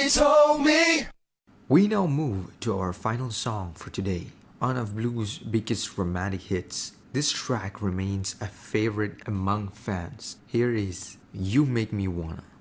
told me. We now move to our final song for today, one of blues' biggest romantic hits. This track remains a favorite among fans. Here is You Make Me Wanna.